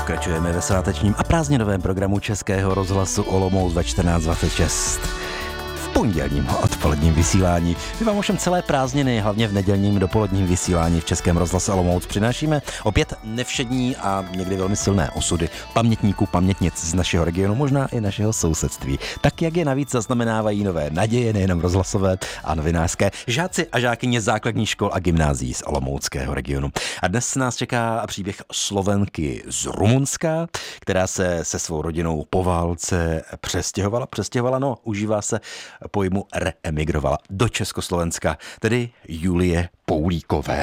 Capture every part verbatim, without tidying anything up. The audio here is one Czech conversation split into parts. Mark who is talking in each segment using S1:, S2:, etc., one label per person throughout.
S1: Pokračujeme ve svátečním a prázdninovém programu Českého rozhlasu Olomouc ve čtrnáct dvacet šest. V pondělním odpoledním vysílání. My vám ovšem celé prázdniny, hlavně v nedělním dopoledním vysílání v Českém rozhlase Olomouc přinášíme opět nevšední a někdy velmi silné osudy pamětníků, pamětnic z našeho regionu, možná i našeho sousedství. Tak, jak je navíc zaznamenávají nové naděje, nejenom rozhlasové a novinářské, žáci a žákyně základních škol a gymnázií z olomouckého regionu. A dnes nás čeká příběh Slovenky z Rumunska, která se se svou rodinou po válce přestěhovala, přestěhovala, no, užívá se pojmu reemigrovala do Československa, tedy Julie Poulíkové.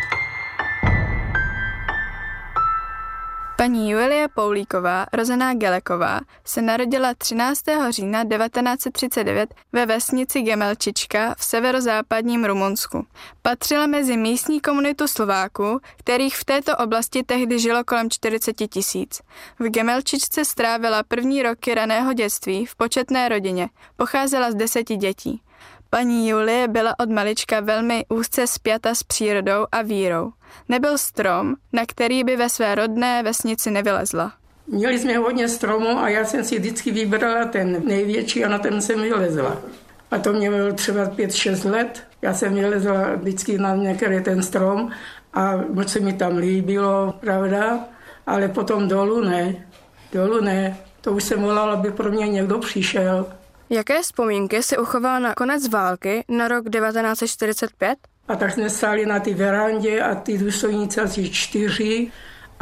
S2: Paní Julie Poulíková, rozená Geleková, se narodila třináctého října devatenáct set třicet devět ve vesnici Gemelčička v severozápadním Rumunsku. Patřila mezi místní komunitu Slováků, kterých v této oblasti tehdy žilo kolem čtyřicet tisíc. V Gemelčičce strávila první roky raného dětství v početné rodině. Pocházela z deseti dětí. Paní Julie byla od malička velmi úzce spjata s přírodou a vírou. Nebyl strom, na který by ve své rodné vesnici nevylezla.
S3: Měli jsme hodně stromů a já jsem si vždycky vybrala ten největší a na ten jsem vylezla. A to mě bylo třeba pět šest let. Já jsem vylezla vždycky na některý ten strom a moc se mi tam líbilo, pravda, ale potom dolů ne, dolů ne. To už jsem volala, aby pro mě někdo přišel.
S2: Jaké vzpomínky si uchovala na konec války na rok devatenáct set čtyřicet pět?
S3: A tak jsme stáli na té verandě a ty důstojníci asi čtyři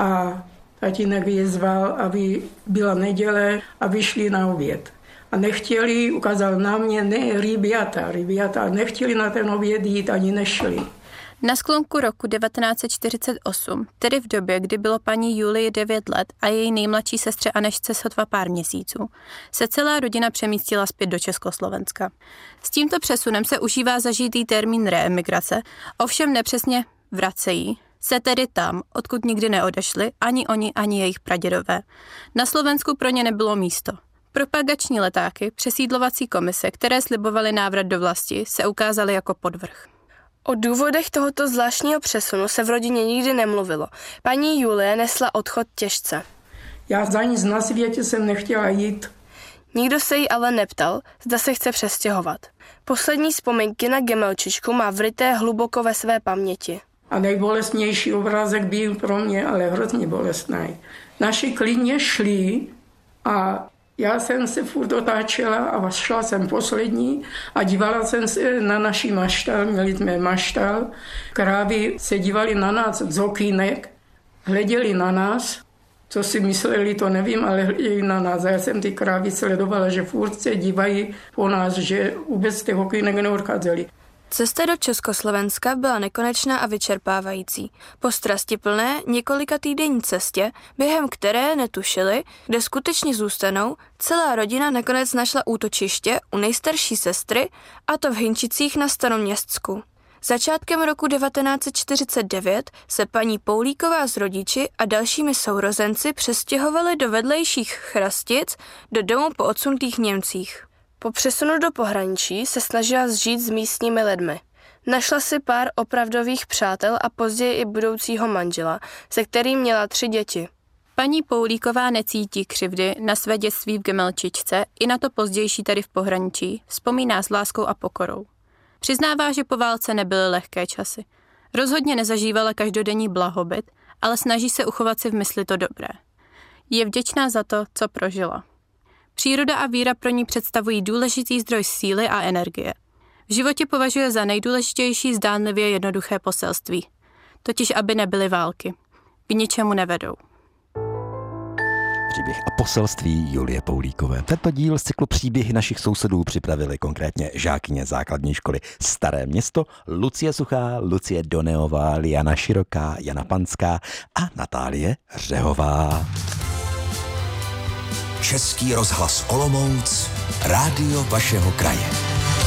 S3: a tatínek je zval, aby byla neděle a vyšli na oběd. A nechtěli, ukázal na mě, ne, rybiata, rybiata, nechtěli na ten oběd jít, ani nešli.
S2: Na sklonku roku devatenáct set čtyřicet osm, tedy v době, kdy bylo paní Julii devět let a její nejmladší sestře Anežce sotva pár měsíců, se celá rodina přemístila zpět do Československa. S tímto přesunem se užívá zažitý termín reemigrace, ovšem nepřesně vracejí se tedy tam, odkud nikdy neodešli, ani oni, ani jejich pradědové. Na Slovensku pro ně nebylo místo. Propagační letáky, přesídlovací komise, které slibovaly návrat do vlasti, se ukázaly jako podvrh.
S4: O důvodech tohoto zvláštního přesunu se v rodině nikdy nemluvilo. Paní Julie nesla odchod těžce.
S3: Já za nic na světě jsem nechtěla jít.
S4: Nikdo se jí ale neptal, zda se chce přestěhovat. Poslední vzpomínky na Gemelčičku má vryté hluboko ve své paměti.
S3: A nejbolestnější obrázek byl pro mě, ale hrozně bolestný. Naši klidně šli a já jsem se furt otáčela a šla jsem poslední a dívala jsem se na naší maštal, měli jsme maštal. Krávy se dívali na nás z okýnek, hleděli na nás, co si mysleli, to nevím, ale hleděli na nás. A já jsem ty krávy sledovala, že furt se dívají po nás, že vůbec z těch okýnek neodcházeli.
S2: Cesta do Československa byla nekonečná a vyčerpávající. Po strastiplné několika týdenní cestě, během které netušili, kde skutečně zůstanou, celá rodina nakonec našla útočiště u nejstarší sestry, a to v Hynčicích na Staroměstsku. Začátkem roku devatenáct set čtyřicet devět se paní Poulíková s rodiči a dalšími sourozenci přestěhovali do vedlejších Chrastic do domu po odsunutých Němcích.
S4: Po přesunu do pohraničí se snažila zžít s místními lidmi. Našla si pár opravdových přátel a později i budoucího manžela, se kterým měla tři děti.
S2: Paní Poulíková necítí křivdy na své dětství v Gemelčičce i na to pozdější tady v pohraničí, vzpomíná s láskou a pokorou. Přiznává, že po válce nebyly lehké časy. Rozhodně nezažívala každodenní blahobyt, ale snaží se uchovat si v mysli to dobré. Je vděčná za to, co prožila. Příroda a víra pro ní představují důležitý zdroj síly a energie. V životě považuje za nejdůležitější zdánlivě jednoduché poselství. Totiž, aby nebyly války. K ničemu nevedou.
S1: Příběh a poselství Julie Poulíkové. Tento díl z cyklu Příběhy našich sousedů připravili konkrétně žákyně základní školy Staré Město, Lucie Suchá, Lucie Doneová, Liana Široká, Jana Panská a Natálie Řehová.
S5: Český rozhlas Olomouc, rádio vašeho kraje.